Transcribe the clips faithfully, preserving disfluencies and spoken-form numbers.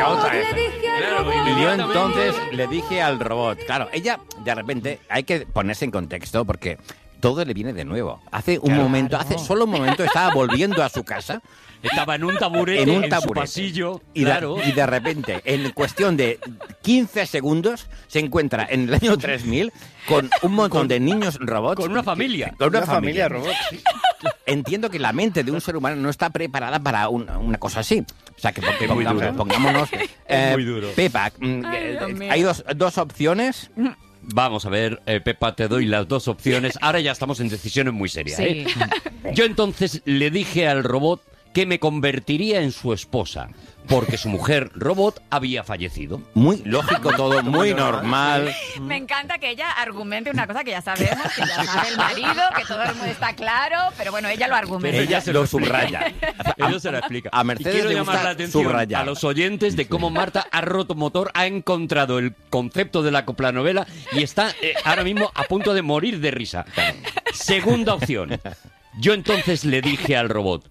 vamos a ver. Claro, y yo entonces le dije al robot, claro, ella de repente hay que ponerse en contexto porque todo le viene de nuevo. Hace un Claro. momento, hace solo un momento estaba volviendo a su casa. Estaba en un taburete, en, un en taburete. su pasillo, y, claro. de, y de repente, en cuestión de quince segundos, se encuentra en el año tres mil con un montón Con- de niños robots. con una familia. Con una, Una familia. familia robot, sí. Entiendo que la mente de un ser humano no está preparada para un- una cosa así. O sea, que pon- Es muy pongamos- duro. pongámonos... Es muy duro. Pepa, mm, Ay, eh, Dios mío. hay dos, dos opciones. Vamos a ver, eh, Pepa, te doy las dos opciones. Ahora ya estamos en decisiones muy serias. Sí. ¿eh? Yo entonces le dije al robot que me convertiría en su esposa, porque su mujer robot había fallecido. Muy lógico todo, muy normal. Me encanta que ella argumente una cosa que ya sabemos, que ya sabe el marido, que todo el mundo está claro, pero bueno, ella lo argumenta. Pero Ella se lo lo explica. subraya. Ella se la explica. A Mercedes y quiero le llamar gusta la atención subrayar. a los oyentes de cómo Marta ha roto motor, ha encontrado el concepto de la coplanovela y está eh, ahora mismo a punto de morir de risa. Segunda opción. Yo entonces le dije al robot,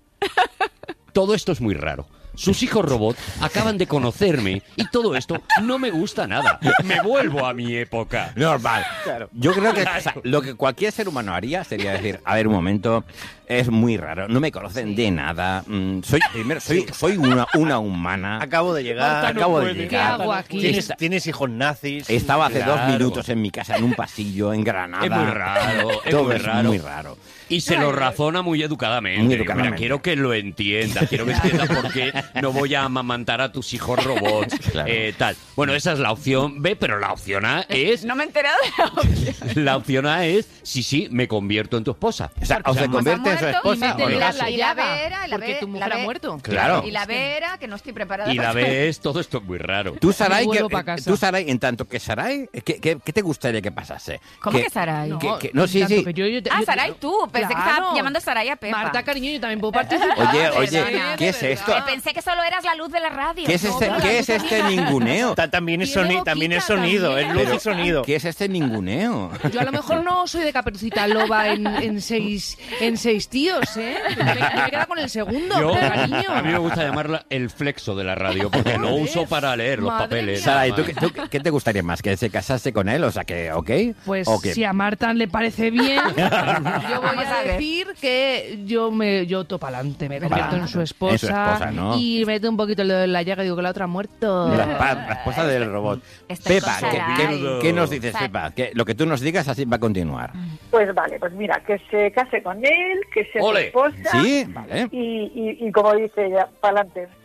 todo esto es muy raro. Sus hijos robot acaban de conocerme y todo esto no me gusta nada. Me vuelvo a mi época. Normal. Yo creo que Claro. o sea, lo que cualquier ser humano haría sería decir, a ver, un momento, es muy raro, no me conocen de nada, mm, soy primero soy soy una, una humana. Acabo de llegar. Marta no Acabo de puede. llegar. ¿Qué hago aquí? ¿Tienes, tienes hijos nazis. Estaba hace Claro. dos minutos en mi casa, en un pasillo, en Granada. Es muy raro, es Todo muy es raro. muy raro. Y se lo razona muy educadamente. Muy educadamente. Mira, quiero que lo entienda, quiero que entienda por qué no voy a amamantar a tus hijos robots, Claro. eh, tal. Bueno, esa es la opción B, pero la opción A es... No me he enterado de la opción. La opción A es, sí, sí, me convierto en tu esposa. O sea, o se Pues ha convierte en su muerto esposa y o métele no. la- la y la llaga, B era, y la porque B- tu mujer la ha B- muerto. Claro. Y la B era que no estoy preparada. Y la B es, todo esto es muy raro. Tú, Saray, Me que, vuelvo pa' casa. tú, Saray, en tanto que Saray, ¿qué, qué, qué te gustaría que pasase? ¿Cómo que Saray? No, que- que- no, sí, tanto sí. que yo- yo te- Ah, yo te- Saray, tú. Pensé que Claro. estaba llamando Saray a Pepa. Marta, cariño, yo también puedo participar. Oye, Ah, oye, perdona. ¿qué es esto? Que pensé que solo eras la luz de la radio. ¿Qué es No, este, pero ¿qué la es luz este también. ninguneo? Ta- También es, Tiene soni- también es boquita, sonido, es también. luz y sonido. ¿Qué es este ninguneo? Yo a lo mejor no soy de Caperucita Loba en, en, seis, en seis tíos, ¿eh? Me, me queda con el segundo, Yo, cariño. a mí me gusta llamarla el flexo de la radio, porque lo Joder, uso para leer los madre papeles. mía. Saray, ¿tú, qué- tú qué te gustaría más? ¿Que se casase con él? O sea, que, ¿ok? Pues ¿O que- si a Marta le parece bien, yo voy Vamos a a ver. decir que yo me yo topo adelante, me convierto en su esposa, En su esposa, ¿no? y meto un poquito el dedo en la llaga y digo que la otra ha muerto. La, pa- la esposa del robot. Estoy Pepa, con ¿qué, Saray. qué- qué nos dices, Saray. Pepa? Que lo que tú nos digas así va a continuar. Pues vale, pues mira, que se case con él, que sea su Ole. esposa ¿Sí? Vale. y, y, y como dice ella, para adelante.